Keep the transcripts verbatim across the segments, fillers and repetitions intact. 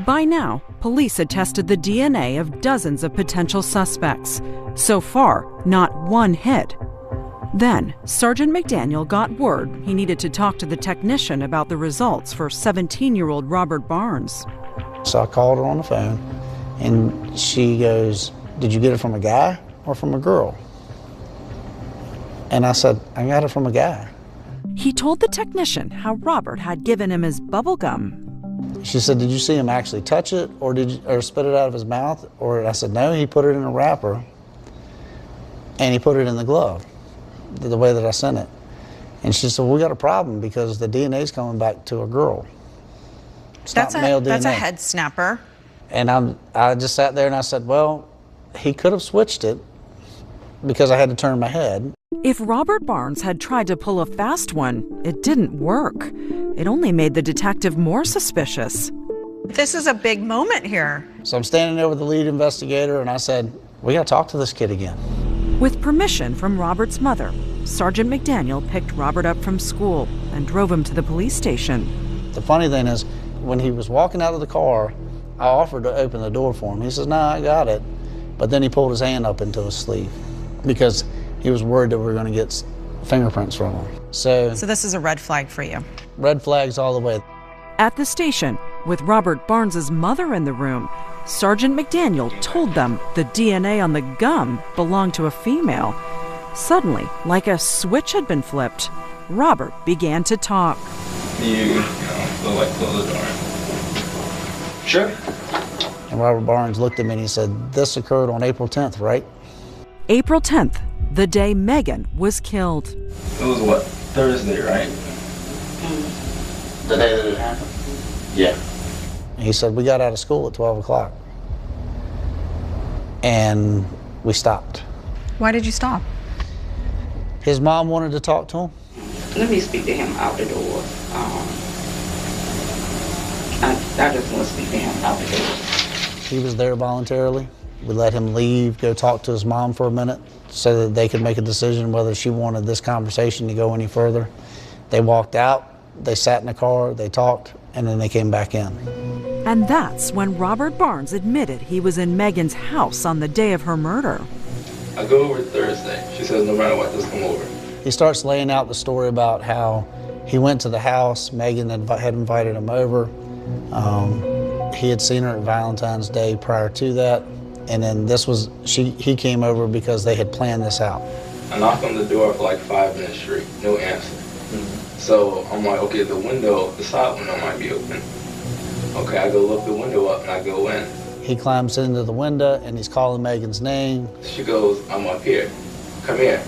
By now, police had tested the D N A of dozens of potential suspects. So far, not one hit. Then, Sergeant McDaniel got word he needed to talk to the technician about the results for seventeen-year-old Robert Barnes. So I called her on the phone, and she goes, "Did you get it from a guy or from a girl?" And I said, "I got it from a guy." He told the technician how Robert had given him his bubble gum. She said, "Did you see him actually touch it or did you, or spit it out of his mouth?" Or I said, "No, he put it in a wrapper and he put it in the glove, the, the way that I sent it." And she said, "We got a problem because the D N A's coming back to a girl. It's that's not a, male D N A." That's a head snapper. And I'm, I just sat there and I said, well, he could have switched it because I had to turn my head. If Robert Barnes had tried to pull a fast one, it didn't work. It only made the detective more suspicious. This is a big moment here. So I'm standing there with the lead investigator and I said, we got to talk to this kid again. With permission from Robert's mother, Sergeant McDaniel picked Robert up from school and drove him to the police station. The funny thing is, when he was walking out of the car, I offered to open the door for him. He says, "No, I got it." But then he pulled his hand up into his sleeve because he was worried that we were going to get fingerprints from him. So, so this is a red flag for you. Red flags all the way. At the station, with Robert Barnes's mother in the room, Sergeant McDaniel told them the D N A on the gum belonged to a female. Suddenly, like a switch had been flipped, Robert began to talk. You, you know, look like close the door. Sure. And Robert Barnes looked at me and he said, "This occurred on April tenth, right?" April tenth, the day Megan was killed. It was what, Thursday, right? The day that it happened? Yeah. And he said, "We got out of school at twelve o'clock. And we stopped." Why did you stop? His mom wanted to talk to him. Let me speak to him out the door. Um, I, I just want to speak to him out the door. He was there voluntarily. We let him leave, go talk to his mom for a minute so that they could make a decision whether she wanted this conversation to go any further. They walked out, they sat in the car, they talked, and then they came back in. And that's when Robert Barnes admitted he was in Megan's house on the day of her murder. I go over Thursday. She says, no matter what, just come over. He starts laying out the story about how he went to the house, Megan had invited him over. Um, he had seen her at Valentine's Day prior to that, and then this was, she, he came over because they had planned this out. I knocked on the door for like five minutes straight, no answer. Mm-hmm. So I'm like, okay, the window, the side window might be open. Okay, I go look the window up and I go in. He climbs into the window and he's calling Megan's name. She goes, I'm up here, come here.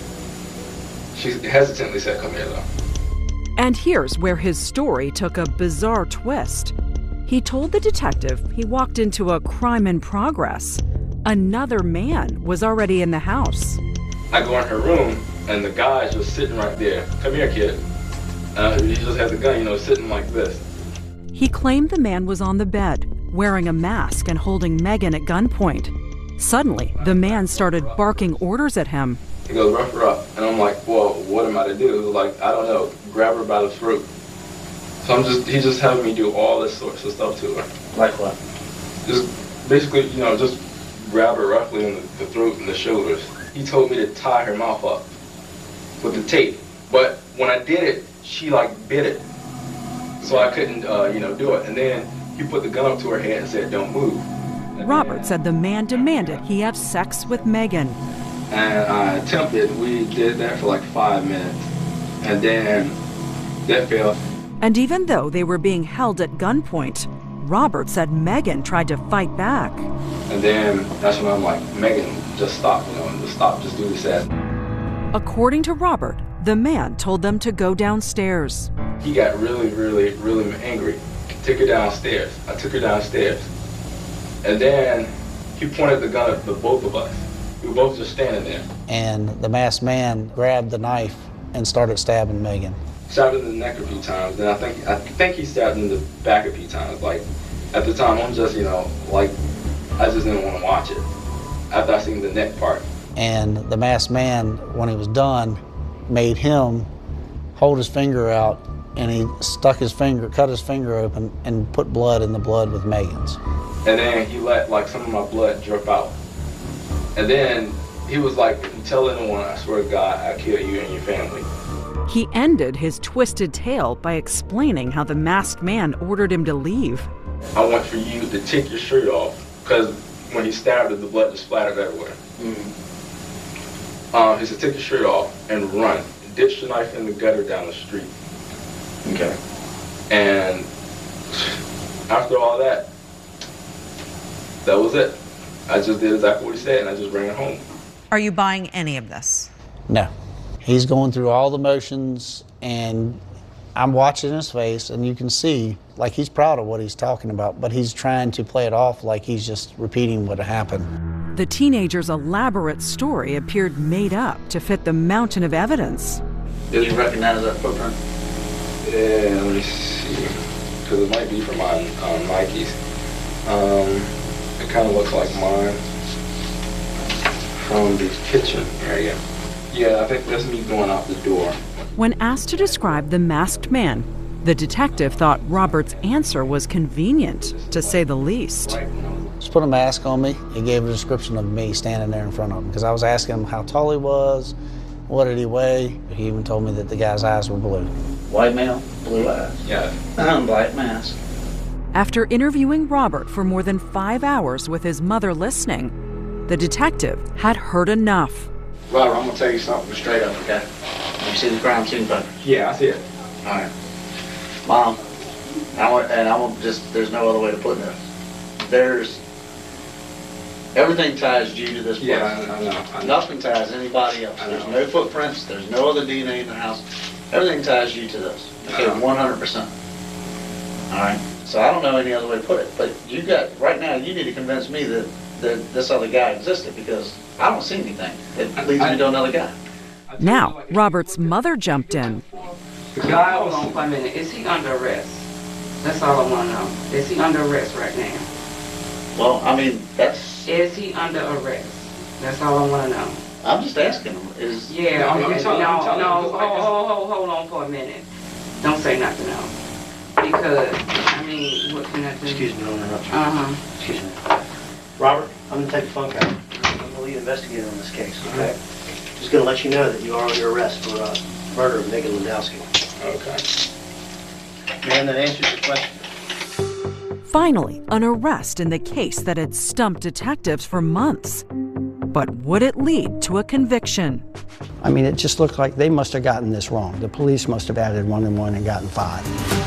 She hesitantly said, come here though. And here's where his story took a bizarre twist. He told the detective he walked into a crime in progress. Another man was already in the house. I go in her room and the guy's just sitting right there. Come here, kid. Uh, he just has a gun, you know, sitting like this. He claimed the man was on the bed, wearing a mask and holding Megan at gunpoint. Suddenly, the man started barking orders at him. He goes, rough her up. And I'm like, well, what am I to do? He was like, I don't know, grab her by the throat. So I'm just, he's just having me do all this sorts of stuff to her. Like what? Just basically, you know, just grab her roughly in the, the throat and the shoulders. He told me to tie her mouth up with the tape. But when I did it, she like bit it. So I couldn't, uh, you know, do it. And then he put the gun up to her head and said, don't move. And Robert then, said the man demanded he have sex with Megan. And I attempted, we did that for like five minutes. And then that failed. And even though they were being held at gunpoint, Robert said Megan tried to fight back. And then that's when I'm like, Megan, just stop, you know, just stop, just do this as. According to Robert, the man told them to go downstairs. He got really, really, really angry. Took her downstairs. I took her downstairs. And then he pointed the gun at the both of us. We were both just standing there. And the masked man grabbed the knife and started stabbing Megan. Stabbed in the neck a few times. Then I think I think he stabbed in the back a few times. Like at the time, I'm just, you know, like I just didn't want to watch it. After I seen the neck part. And the masked man, when he was done, made him hold his finger out and he stuck his finger, cut his finger open, and put blood in the blood with Megan's. And then he let like some of my blood drip out. And then he was like, if you tell anyone, I swear to God, I kill you and your family. He ended his twisted tale by explaining how the masked man ordered him to leave. I want for you to take your shirt off, because when he stabbed her, the blood just splattered everywhere. Mm-hmm. um, he said, take your shirt off and run. Ditch the knife in the gutter down the street. Okay. And after all that, that was it. I just did exactly what he said, and I just ran home. Are you buying any of this? No. He's going through all the motions, and I'm watching his face, and you can see, like, he's proud of what he's talking about, but he's trying to play it off like he's just repeating what happened. The teenager's elaborate story appeared made up to fit the mountain of evidence. Did you recognize that footprint? Yeah, let me see, because it might be from my um, Nikes. Um, it kind of looks like mine from the kitchen area. Yeah, I think that's me going out the door. When asked to describe the masked man, the detective thought Robert's answer was convenient, to say the least. Just put a mask on me. He gave a description of me standing there in front of him, because I was asking him how tall he was, what did he weigh. He even told me that the guy's eyes were blue. White male, blue eyes. Yeah. And black mask. After interviewing Robert for more than five hours with his mother listening, the detective had heard enough. Robert, I'm gonna tell you something straight up, Okay. You see the crime scene photo? Yeah, I see it. All right. Mom, I want, and I want just, there's no other way to put this. There's, everything ties you to this place. Yeah, I know, I know, I know. Nothing ties anybody else. I know. There's no footprints, there's no other D N A in the house. Everything ties you to this. Okay, I know. one hundred percent. All right? So I don't know any other way to put it, but you got, right now, you need to convince me that, that this other guy existed, because I don't see anything that leads me to another guy. Now, Robert's mother jumped in. The guy Hold was on for a minute. Is he under arrest? That's all I want to know. Is he under arrest right now? Well, I mean, that's, Is he under arrest? That's all I want to know. I'm just asking him, is, Yeah, No, I'm- I'm no, telling- I'm no, telling no, you, hold, it's like this- hold, hold, hold on for a minute. Don't say nothing else. Because, I mean, what can I do? Excuse me, no interruption. Uh-huh. Excuse me. Robert, I'm gonna take the phone call. I'm the lead investigator on this case, okay? Just gonna let you know that you are under arrest for uh, murder of Megan Landowski. Okay. Man, that answers your question. Finally, an arrest in the case that had stumped detectives for months. But would it lead to a conviction? I mean, it just looked like they must have gotten this wrong. The police must have added one and one and gotten five.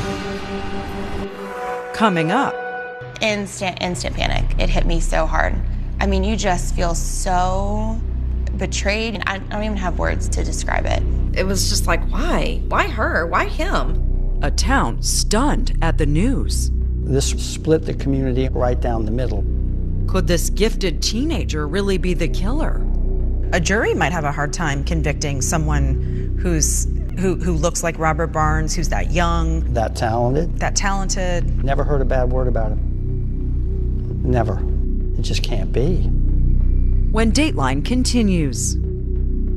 Coming up. Instant, instant panic. It hit me so hard. I mean, you just feel so betrayed. I don't even have words to describe it. It was just like, why? Why her? Why him? A town stunned at the news. This split the community right down the middle. Could this gifted teenager really be the killer? A jury might have a hard time convicting someone who's who who looks like Robert Barnes, who's that young, That talented. that talented. Never heard a bad word about him. Never. It just can't be. When Dateline continues.